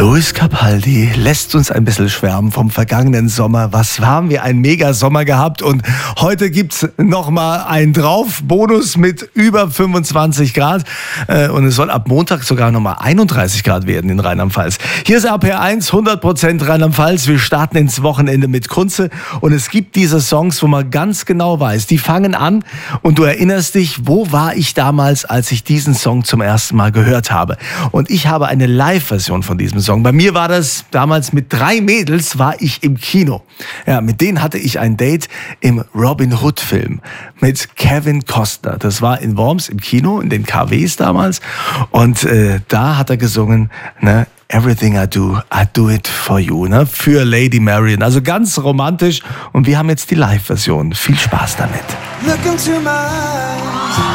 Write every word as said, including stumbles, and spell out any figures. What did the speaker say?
Louis Capaldi lässt uns ein bisschen schwärmen vom vergangenen Sommer. Was haben wir einen Mega-Sommer gehabt und heute gibt's nochmal einen drauf. Bonus mit über fünfundzwanzig Grad äh, und es soll ab Montag sogar nochmal einunddreißig Grad werden in Rheinland-Pfalz. Hier ist R P R eins, hundert Prozent Rheinland-Pfalz. Wir starten ins Wochenende mit Kunze und es gibt diese Songs, wo man ganz genau weiß, die fangen an und du erinnerst dich, wo war ich damals, als ich diesen Song zum ersten Mal gehört habe. Und ich habe eine Live-Version von diesem Song. Bei mir war das damals mit drei Mädels, war ich im Kino. Ja, mit denen hatte ich ein Date im Robin Hood-Film mit Kevin Costner. Das war in Worms im Kino, in den K Ws damals. Und äh, da hat er gesungen, ne, Everything I do, I do it for you, ne, für Lady Marian. Also ganz romantisch. Und wir haben jetzt die Live-Version. Viel Spaß damit. Look into my eyes.